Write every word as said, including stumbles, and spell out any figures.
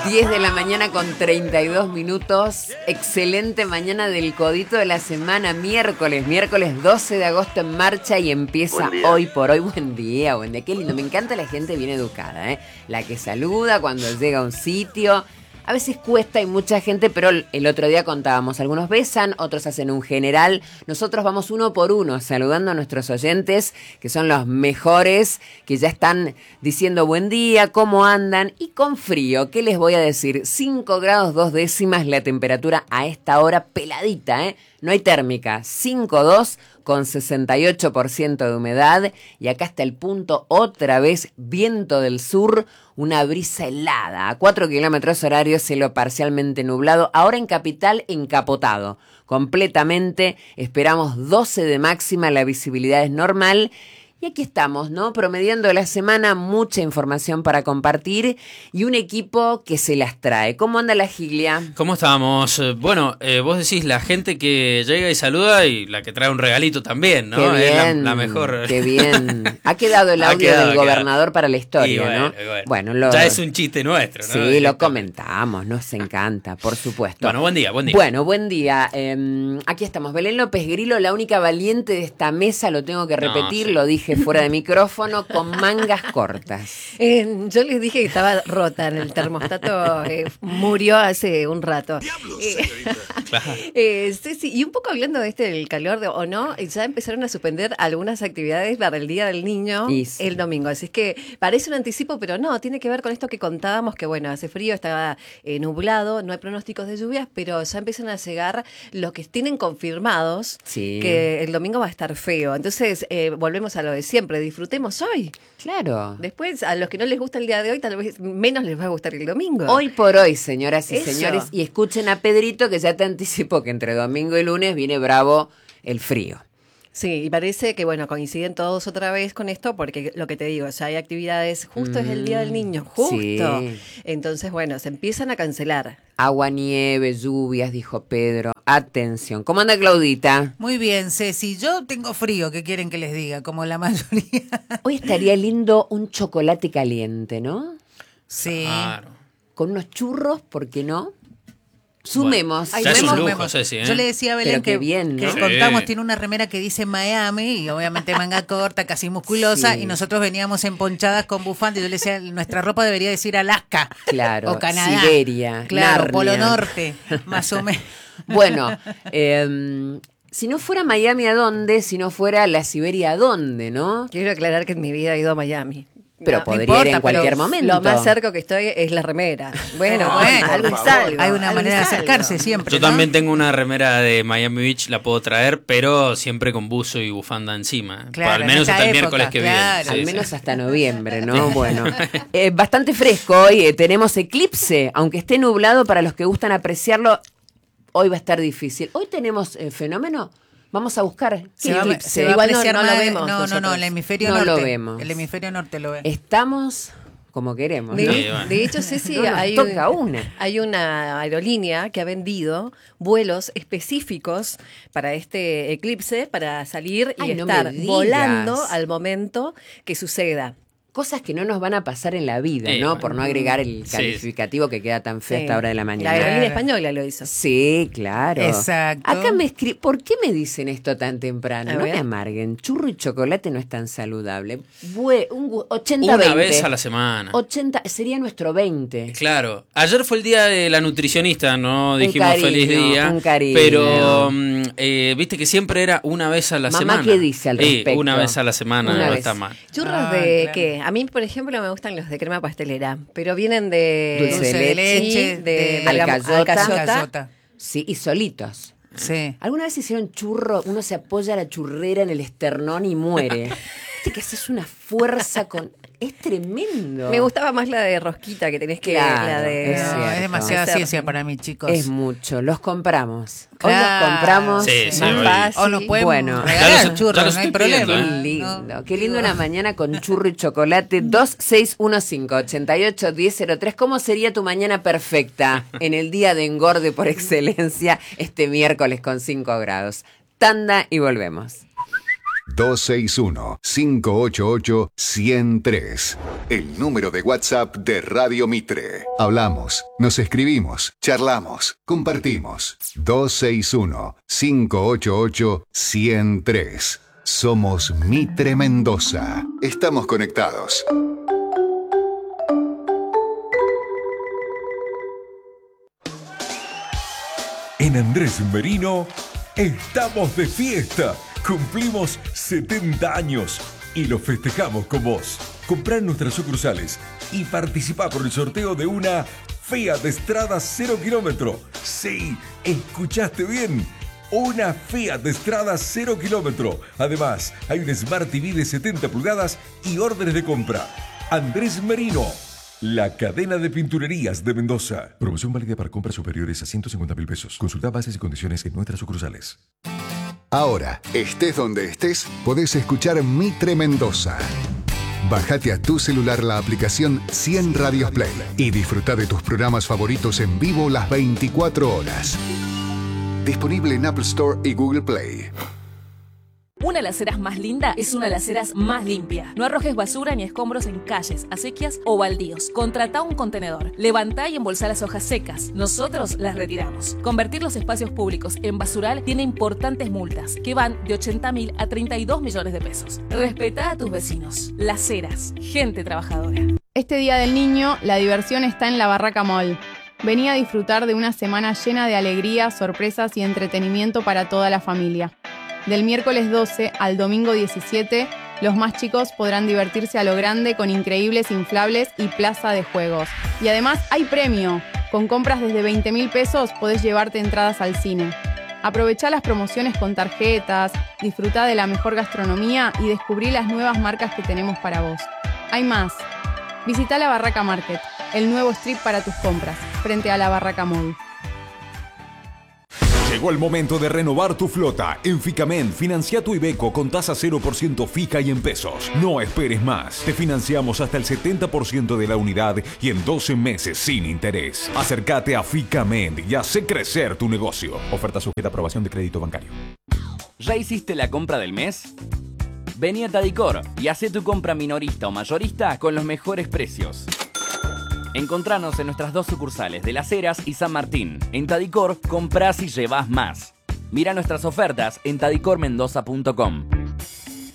diez de la mañana con treinta y dos minutos. Excelente mañana del codito de la semana, miércoles, miércoles doce de agosto en marcha y empieza hoy por hoy. Buen día, buen día, qué lindo. Me encanta la gente bien educada, ¿eh? La que saluda cuando llega a un sitio. A veces cuesta, hay mucha gente, pero el otro día contábamos, algunos besan, otros hacen un general. Nosotros vamos uno por uno saludando a nuestros oyentes, que son los mejores, que ya están diciendo buen día, cómo andan, y con frío, ¿qué les voy a decir? cinco grados dos décimas la temperatura a esta hora, peladita, ¿eh? No hay térmica, cinco dos con sesenta y ocho por ciento de humedad, y acá está el punto, otra vez, viento del sur, una brisa helada, a cuatro kilómetros horarios, cielo parcialmente nublado, ahora en capital encapotado, completamente, esperamos doce de máxima, la visibilidad es normal. Y aquí estamos, ¿no? Promediando la semana, mucha información para compartir y un equipo que se las trae. ¿Cómo anda la Gilia? ¿Cómo estamos? Bueno, eh, vos decís la gente que llega y saluda y la que trae un regalito también, ¿no? Qué bien, es la, la mejor. Qué bien. Ha quedado el audio quedado, del gobernador para la historia, bueno, ¿no? Bueno, bueno lo, ya es un chiste nuestro, ¿no? Sí, lo comentamos, nos encanta, por supuesto. Bueno, buen día, buen día. Bueno, buen día. Eh, aquí estamos. Belén López Grillo, la única valiente de esta mesa, lo tengo que repetir, no, sí. Lo dije fuera de micrófono, con mangas cortas. Eh, yo les dije que estaba rota en el termostato, eh, murió hace un rato. Diablos, eh, eh, sí, sí, y un poco hablando de este del calor de, o no, ya empezaron a suspender algunas actividades para el Día del Niño sí. el domingo. Así es que parece un anticipo, pero no, tiene que ver con esto que contábamos, que bueno, hace frío, estaba eh, nublado, no hay pronósticos de lluvias, pero ya empiezan a llegar los que tienen confirmados sí. que el domingo va a estar feo. Entonces, eh, volvemos a lo de siempre. Disfrutemos hoy. Claro. Después, a los que no les gusta el día de hoy, tal vez menos les va a gustar el domingo. Hoy por hoy, señoras y Eso. señores. Y escuchen a Pedrito, que ya te anticipó que entre domingo y lunes viene bravo el frío. Sí, y parece que, bueno, coinciden todos otra vez con esto, porque lo que te digo, ya hay actividades, justo mm, es el Día del Niño, justo. Sí. Entonces, bueno, se empiezan a cancelar. Agua, nieve, lluvias, dijo Pedro. Atención. ¿Cómo anda Claudita? Muy bien, Ceci. Yo tengo frío, ¿qué quieren que les diga? Como la mayoría. Hoy estaría lindo un chocolate caliente, ¿no? Sí. Claro. Con unos churros, ¿por qué no? Sumemos. Bueno, ya sumemos. es un lujo, Ceci, ¿eh? Yo le decía a Belén Pero que, bien, ¿no? que Sí. contamos, tiene una remera que dice Miami y obviamente manga corta, casi musculosa, Sí. y nosotros veníamos emponchadas con bufanda y yo le decía, nuestra ropa debería decir Alaska. Claro, o Canadá. Siberia, Claro, Narnia. Polo Norte, más o menos. Bueno, eh, si no fuera Miami, ¿a dónde? Si no fuera la Siberia, ¿a dónde, no? Quiero aclarar que en mi vida he ido a Miami. Pero No, podría no importa, ir en cualquier pero momento. Lo más cerca que estoy es la remera. Bueno, No, bueno, por algo es favor. algo. Hay una algo manera de es algo. acercarse siempre. Yo ¿no? también tengo una remera de Miami Beach, la puedo traer, pero siempre con buzo y bufanda encima. Claro, al menos en esta hasta el época, miércoles que claro. viene. Sí, Al sí. menos hasta noviembre, ¿no? Bueno, eh, bastante fresco hoy. Eh, tenemos eclipse, aunque esté nublado para los que gustan apreciarlo. Hoy va a estar difícil. Hoy tenemos eh, fenómeno. Vamos a buscar. ¿Qué Se va, eclipse? se va a Igual no- apreciar no lo más- vemos No, no, no, nosotros. el hemisferio No norte. lo vemos. El hemisferio norte lo ve. Estamos como queremos, De, ¿no? Sí, bueno. de hecho, Ceci, No nos hay, toca una. hay una aerolínea que ha vendido vuelos específicos para este eclipse, para salir y Ay, no me estar digas. volando al momento que suceda. Cosas que no nos van a pasar en la vida, Eh, ¿no? bueno. Por no agregar el Sí. calificativo que queda tan feo a esta hora de la La mañana. aerolínea Claro. española lo hizo. Sí, claro. Exacto. Acá me escriben, ¿por qué me dicen esto tan temprano? A No ver. me amarguen, churro y chocolate no es tan saludable. Bue- un gu- ochenta Una veinte. vez a la semana. ochenta, sería nuestro veinte. Claro, ayer fue el día de la nutricionista, no dijimos cariño, feliz día, un cariño. pero mm, eh, viste que siempre era una vez a la Mamá, semana. ¿qué dice al Eh, respecto? una vez a la semana, Una no vez. está mal. Churros Ah, de claro. qué? A mí, por ejemplo, me gustan los de crema pastelera, pero vienen de Dulce de leche, de, de bergamo- alcayota. Alcayota. Sí, y solitos. Sí. ¿Alguna vez hicieron churro? Uno se apoya la churrera en el esternón y muere. Viste que haces una fuerza con... Es tremendo. Me gustaba más la de rosquita que tenés que Claro, la de es No, cierto. es demasiada Hacer- ciencia para mí, chicos. Es mucho. Los compramos. Hoy Claro. los compramos. Sí, sí, más hoy- fácil. O nos pueden Bueno. regalar Ya los- un churro, ya los no hay estoy pidiendo, problema. Qué ¿eh? lindo, No, qué lindo digo, una mañana con churro y chocolate. Dos seis uno cinco, ocho ocho, uno cero cero tres. ¿Cómo sería tu mañana perfecta en el día de engorde por excelencia este miércoles con cinco grados? Tanda y volvemos. dos seis uno, cinco ocho ocho, uno cero tres. El número de WhatsApp de Radio Mitre. Hablamos, nos escribimos, charlamos, compartimos. dos seis uno, cinco ocho ocho, uno cero tres. Somos Mitre Mendoza. Estamos conectados. En Andrés Merino estamos de fiesta. Cumplimos setenta años y lo festejamos con vos. Comprá en nuestras sucursales y participá por el sorteo de una Fiat Strada cero kilómetro. Sí, escuchaste bien. Una Fiat Strada cero kilómetro. Además, hay un Smart T V de setenta pulgadas y órdenes de compra. Andrés Merino, la cadena de pinturerías de Mendoza. Promoción válida para compras superiores a ciento cincuenta mil pesos. Consulta bases y condiciones en nuestras sucursales. Ahora, estés donde estés, podés escuchar Mitre Mendoza. Bájate a tu celular la aplicación cien Radios Play y disfruta de tus programas favoritos en vivo las veinticuatro horas. Disponible en Apple Store y Google Play. Una de las aceras más linda es una de las aceras más limpia. No arrojes basura ni escombros en calles, acequias o baldíos. Contratá un contenedor. Levantá y embolsá las hojas secas. Nosotros las retiramos. Convertir los espacios públicos en basural tiene importantes multas que van de ochenta mil a treinta y dos millones de pesos. Respetá a tus vecinos. Las Heras, gente trabajadora. Este Día del Niño, la diversión está en la Barraca Mall. Vení a disfrutar de una semana llena de alegría, sorpresas y entretenimiento para toda la familia. Del miércoles doce al domingo diecisiete, los más chicos podrán divertirse a lo grande con increíbles inflables y plaza de juegos. Y además hay premio. Con compras desde veinte mil pesos podés llevarte entradas al cine. Aprovechá las promociones con tarjetas, disfrutá de la mejor gastronomía y descubrí las nuevas marcas que tenemos para vos. Hay más. Visitá la Barraca Market, el nuevo strip para tus compras, frente a la Barraca Mall. Llegó el momento de renovar tu flota. En Ficamen, financia tu Iveco con tasa cero por ciento fija y en pesos. No esperes más. Te financiamos hasta el setenta por ciento de la unidad y en doce meses sin interés. Acércate a Ficamen y hace crecer tu negocio. Oferta sujeta a aprobación de crédito bancario. ¿Ya hiciste la compra del mes? Vení a Tadicor y hacé tu compra minorista o mayorista con los mejores precios. Encontranos en nuestras dos sucursales de Las Heras y San Martín. En Tadicor, comprás y llevás más. Mira nuestras ofertas en tadicor mendoza punto com.